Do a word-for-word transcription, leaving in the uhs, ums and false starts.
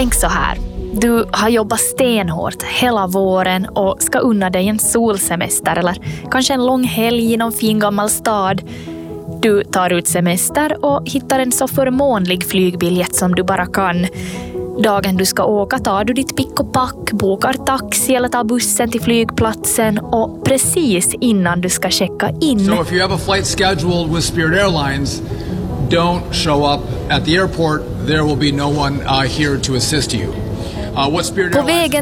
Tänk så här. Du har jobbat stenhårt hela våren och ska unna dig en solsemester eller kanske en lång helg i någon fin gammal stad. Du tar ut semester och hittar en så förmånlig flygbiljett som du bara kan. Dagen du ska åka tar du ditt pick och pack, bokar taxi eller tar bussen till flygplatsen och precis innan du ska checka in. So if you have a flight scheduled with Spirit Airlines, don't show up at the airport. There will be no one uh, here to assist you. Uh, what Spirit På Airlines vägen